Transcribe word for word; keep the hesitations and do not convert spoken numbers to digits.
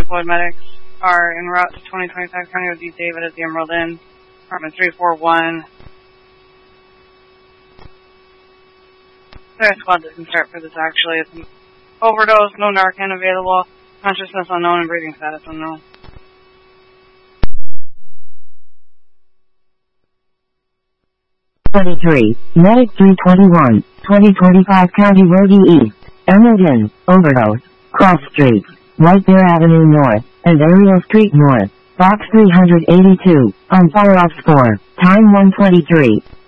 deployed medics are en route to twenty twenty-five County O D David at the Emerald Inn, apartment three four one. Fire squad doesn't start for this actually. It's an overdose, no Narcan available, consciousness unknown, and breathing status unknown. twenty-three, Medic three twenty-one, twenty twenty-five County Road E East, Emerald Inn, overdose, Cross Street, White Bear Avenue North, and Ariel Street North, Box three eighty-two, on fire off score, time one twenty-three.